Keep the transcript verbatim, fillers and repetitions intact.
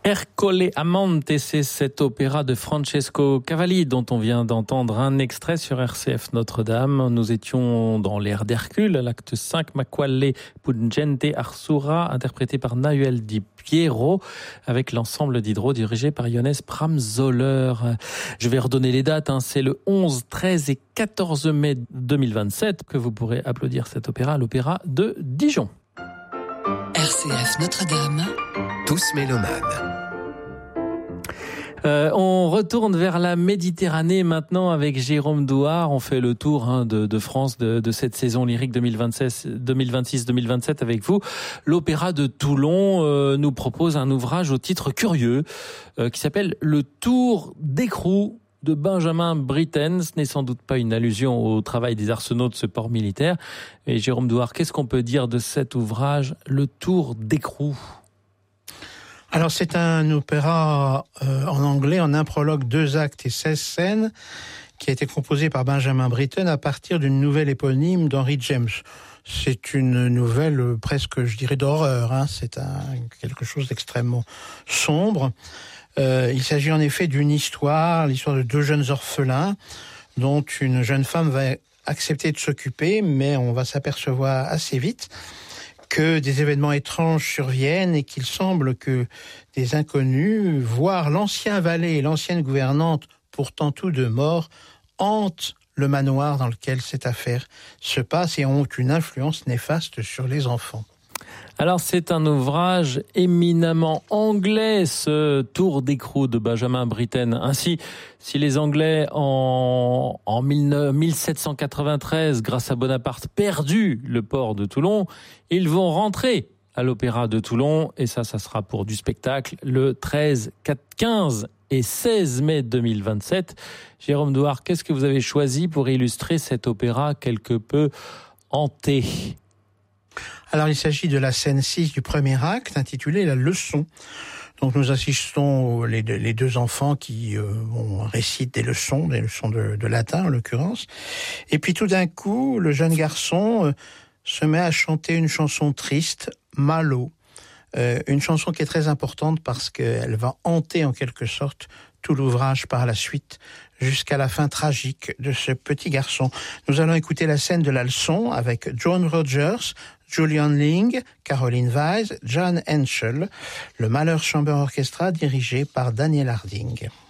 Ercole Amante, c'est cet opéra de Francesco Cavalli dont on vient d'entendre un extrait sur R C F Notre-Dame. Nous étions dans l'ère d'Hercule, l'acte cinq, Ma quale pungente arsura, interprété par Nahuel Di Piero, avec l'ensemble d'Hydro dirigé par Johannes Pramzoller. Je vais redonner les dates, hein. C'est le onze, treize et quatorze mai deux mille vingt-sept que vous pourrez applaudir cet opéra à l'Opéra de Dijon. R C F Notre-Dame, tous mélomanes. Euh, on retourne vers la Méditerranée maintenant avec Jérôme Douard. On fait le tour hein, de, de France de, de cette saison lyrique deux mille vingt-six deux mille vingt-sept avec vous. L'Opéra de Toulon euh, nous propose un ouvrage au titre curieux euh, qui s'appelle Le Tour d'écrou de Benjamin Britten. Ce n'est sans doute pas une allusion au travail des arsenaux de ce port militaire. Et Jérôme Douard, qu'est-ce qu'on peut dire de cet ouvrage, Le Tour d'écrou ? Alors c'est un opéra euh, en anglais, en un prologue, deux actes et seize scènes, qui a été composé par Benjamin Britten à partir d'une nouvelle éponyme d'Henry James. C'est une nouvelle presque, je dirais, d'horreur. Hein. C'est un, quelque chose d'extrêmement sombre. Euh, il s'agit en effet d'une histoire, l'histoire de deux jeunes orphelins, dont une jeune femme va accepter de s'occuper, mais on va s'apercevoir assez vite que des événements étranges surviennent et qu'il semble que des inconnus, voire l'ancien valet et l'ancienne gouvernante, pourtant tous deux morts, hantent le manoir dans lequel cette affaire se passe et ont une influence néfaste sur les enfants. Alors c'est un ouvrage éminemment anglais, ce Tour d'écrou de Benjamin Britten. Ainsi, si les Anglais en, en mille sept cent quatre-vingt-treize, grâce à Bonaparte, perdu le port de Toulon, ils vont rentrer à l'Opéra de Toulon, et ça, ça sera pour du spectacle, le treize, quinze et seize mai deux mille vingt-sept. Jérôme Douard, qu'est-ce que vous avez choisi pour illustrer cet opéra quelque peu hanté ? Alors, il s'agit de la scène six du premier acte, intitulée « La leçon ». Donc, nous assistons aux, les, les deux enfants qui euh, bon, récitent des leçons, des leçons de, de latin en l'occurrence. Et puis, tout d'un coup, le jeune garçon euh, se met à chanter une chanson triste, « Malo ». Euh, une chanson qui est très importante parce qu'elle va hanter en quelque sorte tout l'ouvrage par la suite, jusqu'à la fin tragique de ce petit garçon. Nous allons écouter la scène de la leçon avec Joan Rogers, Julian Ling, Caroline Weiss, John Henschel, le Mahler Chamber Orchestra dirigé par Daniel Harding.